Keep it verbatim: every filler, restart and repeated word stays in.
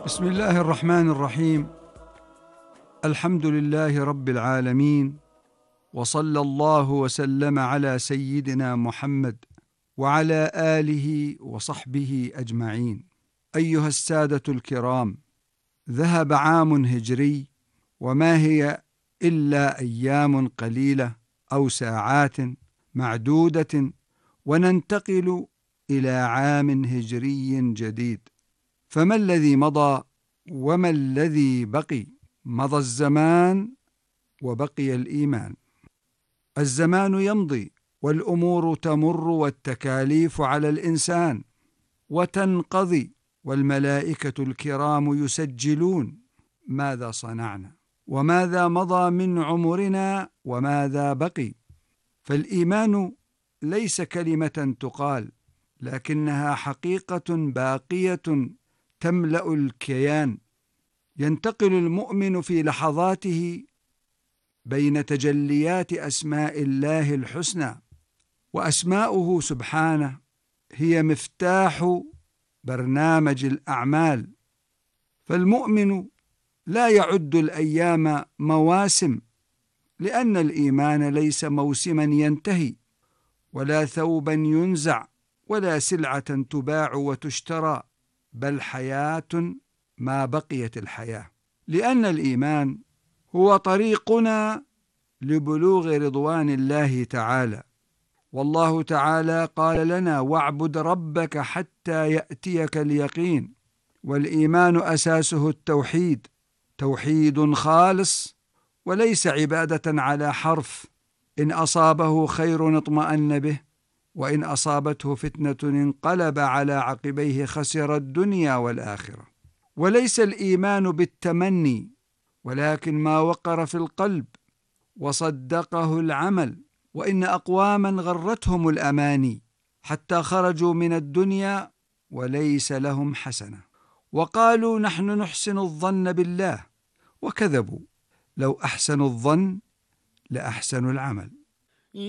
بسم الله الرحمن الرحيم. الحمد لله رب العالمين، وصلى الله وسلم على سيدنا محمد وعلى آله وصحبه أجمعين. أيها السادة الكرام، ذهب عام هجري وما هي إلا أيام قليلة أو ساعات معدودة، وننتقل إلى عام هجري جديد. فما الذي مضى وما الذي بقي؟ مضى الزمان وبقي الإيمان. الزمان يمضي والأمور تمر والتكاليف على الإنسان وتنقضي، والملائكة الكرام يسجلون ماذا صنعنا وماذا مضى من عمرنا وماذا بقي. فالإيمان ليس كلمة تقال، لكنها حقيقة باقية تملأ الكيان. ينتقل المؤمن في لحظاته بين تجليات أسماء الله الحسنى، وأسماؤه سبحانه هي مفتاح برنامج الأعمال. فالمؤمن لا يعد الأيام مواسم، لأن الإيمان ليس موسما ينتهي، ولا ثوبا ينزع، ولا سلعة تباع وتشترى، بل حياة ما بقيت الحياة، لأن الإيمان هو طريقنا لبلوغ رضوان الله تعالى. والله تعالى قال لنا: واعبد ربك حتى يأتيك اليقين. والإيمان أساسه التوحيد، توحيد خالص وليس عبادة على حرف. إن أصابه خير اطمأن به، وإن أصابته فتنة انقلب على عقبيه، خسر الدنيا والآخرة. وليس الإيمان بالتمني، ولكن ما وقر في القلب وصدقه العمل. وإن أقواما غرتهم الأماني حتى خرجوا من الدنيا وليس لهم حسنة، وقالوا نحن نحسن الظن بالله، وكذبوا. لو أحسنوا الظن لأحسنوا العمل.